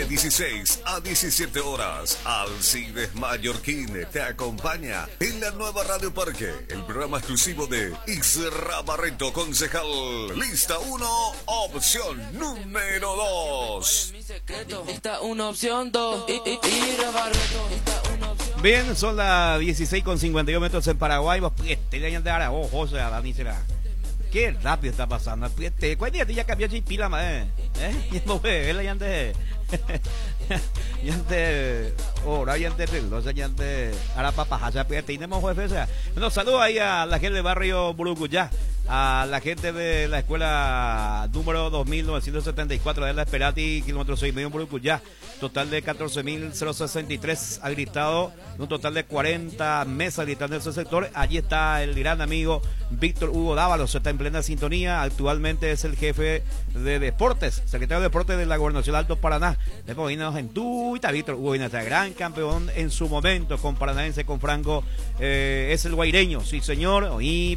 16 a 17 horas. Alcides Mallorquín te acompaña en la nueva Radio Parque, el programa exclusivo de Isra Barreto, concejal. Lista 1, opción número 2. Está una opción 2. Isra Barreto. Bien, son las 16:52 metros en Paraguay. Te le de ahora, ojo, sea, Dani será. Qué rápido está pasando. ¿Cuál día ya cambió de pila, Ya no ve, él ya ande. Ya ande. Ahora ya ande, ya ande. Ahora papá, ya tenemos jueves, o sea. Bueno, saludos ahí a la gente del barrio Burucuyá, a la gente de la escuela número 2974 de la Esperati, kilómetro 6,5 en Burucuyá. Total de 14.063 habilitados, un total de 40 mesas habilitadas en ese sector. Allí está el gran amigo Víctor Hugo Dávalos, está en plena sintonía. Actualmente es el jefe de deportes, secretario de deportes de la Gobernación de Alto Paraná. Después vino en Tuita, Víctor Hugo Vina, gran campeón en su momento con Paranaense, con Franco. Es el guaireño, sí señor. Y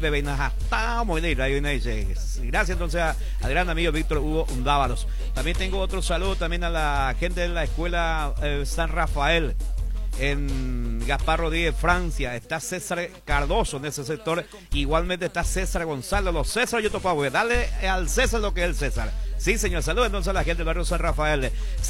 gracias entonces al gran amigo Víctor Hugo Dávalos. También tengo otro saludo también a la gente de la escuela San Rafael en Gaspar Rodríguez, Francia. Está César Cardoso en ese sector. Igualmente está César González. Los César yo topo, dale al César lo que es el César. Sí, señor. Saludos entonces a la gente del barrio San Rafael.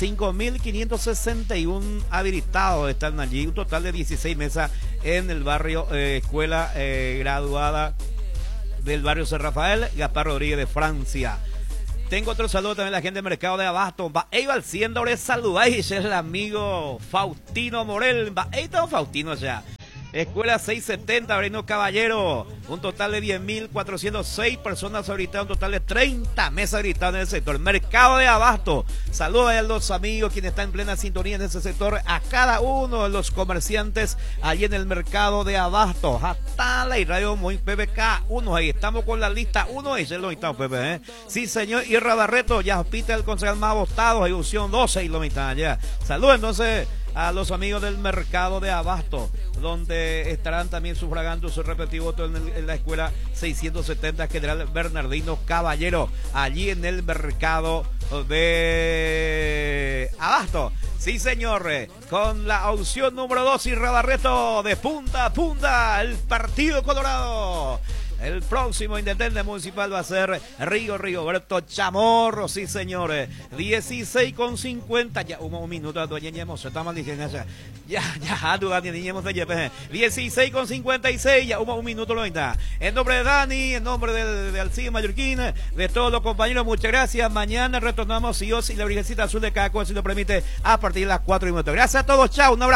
5.561 habilitados están allí. Un total de 16 mesas en el barrio escuela graduada del barrio San Rafael, Gaspar Rodríguez de Francia. Tengo otro saludo también a la gente del mercado de Abasto. Va siendo saludáis, es el amigo Faustino Morel. Don Faustino ya. Escuela 670, Breno Caballero. Un total de 10.406 personas habilitadas, un total de 30 mesas habilitadas en el sector. Mercado de Abasto. Saludos a los amigos quienes están en plena sintonía en ese sector. A cada uno de los comerciantes allí en el mercado de Abasto. Hasta la radio muy PPK 1. Ahí estamos con la lista 1. Ahí se lo estamos, Pepe. Sí, señor. Irra Barreto, ya hospita el concejal más votado. Ilusión 12 y lo mitad ya. Saludos entonces a los amigos del mercado de Abasto, donde estarán también sufragando su respectivo voto en la escuela 670 General Bernardino Caballero, allí en el mercado de Abasto. Sí, señor, con la opción número 2, Isra Barreto, de punta a punta, el Partido Colorado. El próximo intendente municipal va a ser Rigoberto Chamorro, sí señores. 16:50, ya un minuto, dueñemos, estamos diciendo ya, dudaníamos de 16:56, ya un minuto lo está. En nombre de Dani, en nombre de Alcides Mallorquín, de todos los compañeros, muchas gracias. Mañana retornamos, si Dios y la Virgencita Azul de Caco, si lo permite, a partir de las 4 minutos. Gracias a todos, chao, un abrazo.